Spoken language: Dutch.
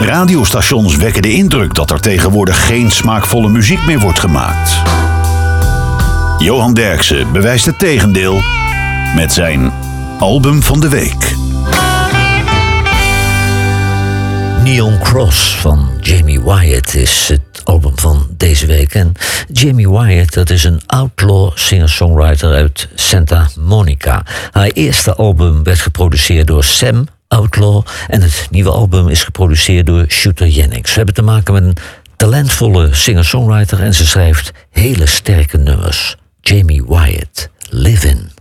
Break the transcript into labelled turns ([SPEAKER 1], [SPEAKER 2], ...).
[SPEAKER 1] Radiostations wekken de indruk dat er tegenwoordig geen smaakvolle muziek meer wordt gemaakt. Johan Derksen bewijst het tegendeel met zijn album van de week.
[SPEAKER 2] Neon Cross van Jamie Wyatt is het album van deze week. En Jamie Wyatt, dat is een outlaw singer-songwriter uit Santa Monica. Haar eerste album werd geproduceerd door Sam Outlaw en het nieuwe album is geproduceerd door Shooter Jennings. We hebben te maken met een talentvolle singer-songwriter en ze schrijft hele sterke nummers. Jamie Wyatt, Live In.